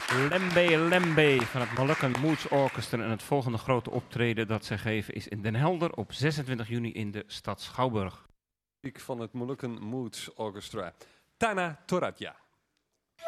Lembe Lembe van het Molukken Moods Orchestra. En het volgende grote optreden dat zij geven is in Den Helder op 26 juni in de stad Schouwburg. Van het Molukken Moods Orchestra. Tana Toratja.